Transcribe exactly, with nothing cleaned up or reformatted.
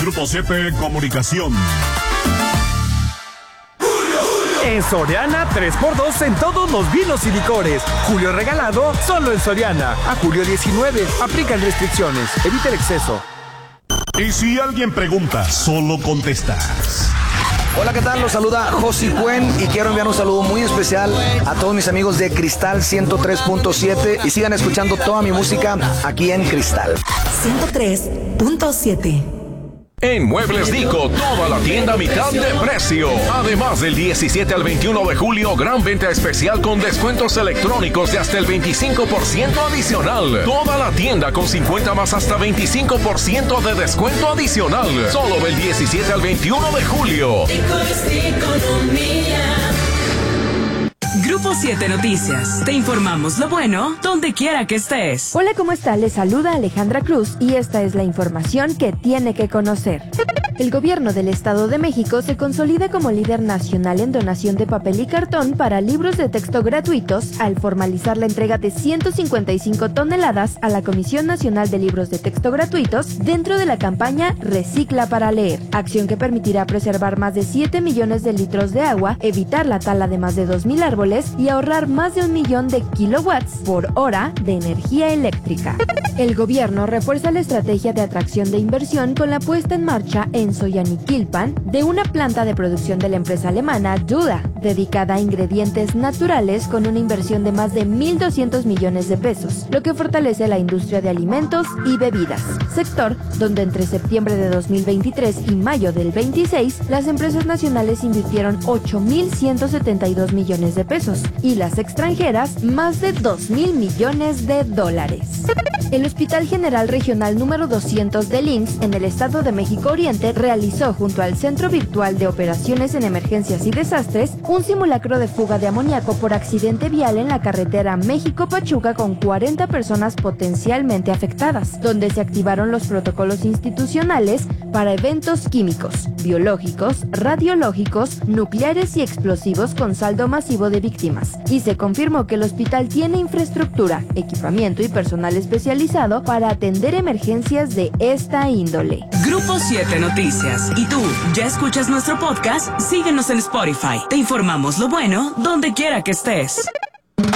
Grupo siete Comunicación. En Soriana, tres por dos en todos los vinos y licores. Julio regalado, solo en Soriana. A julio diecinueve, aplican restricciones. Evita el exceso. Y si alguien pregunta, solo contestas. Hola, ¿qué tal? Los saluda Josi Cuen y quiero enviar un saludo muy especial a todos mis amigos de Cristal ciento tres punto siete y sigan escuchando toda mi música aquí en Cristal ciento tres punto siete. En Muebles Dico, toda la tienda a mitad de precio. Además, del diecisiete al veintiuno de julio, gran venta especial con descuentos electrónicos de hasta el veinticinco por ciento adicional. Toda la tienda con cincuenta más hasta veinticinco por ciento de descuento adicional. Solo del diecisiete al veintiuno de julio. Grupo siete Noticias. Te informamos lo bueno donde quiera que estés. Hola, ¿cómo está? Les saluda Alejandra Cruz y esta es la información que tiene que conocer. El gobierno del Estado de México se consolida como líder nacional en donación de papel y cartón para libros de texto gratuitos al formalizar la entrega de ciento cincuenta y cinco toneladas a la Comisión Nacional de Libros de Texto Gratuitos dentro de la campaña Recicla para Leer, acción que permitirá preservar más de siete millones de litros de agua, evitar la tala de más de dos mil árboles y ahorrar más de un millón de kilowatts por hora de energía eléctrica. El gobierno refuerza la estrategia de atracción de inversión con la puesta en marcha en Soyaniquilpan de una planta de producción de la empresa alemana Duda, dedicada a ingredientes naturales con una inversión de más de mil doscientos millones de pesos, lo que fortalece la industria de alimentos y bebidas, sector donde entre septiembre de dos mil veintitrés y mayo del veintiséis las empresas nacionales invirtieron ocho mil ciento setenta y dos millones de pesos y las extranjeras más de dos mil millones de dólares. El Hospital General Regional número doscientos del I M S S en el Estado de México Oriente realizó junto al Centro Virtual de Operaciones en Emergencias y Desastres un simulacro de fuga de amoníaco por accidente vial en la carretera México-Pachuca con cuarenta personas potencialmente afectadas, donde se activaron los protocolos institucionales para eventos químicos, biológicos, radiológicos, nucleares y explosivos con saldo masivo de víctimas, y se confirmó que el hospital tiene infraestructura, equipamiento y personal especializado para atender emergencias de esta índole. Grupo siete Noticias. ¿Y tú, ya escuchas nuestro podcast? Síguenos en Spotify. Te informamos lo bueno donde quiera que estés.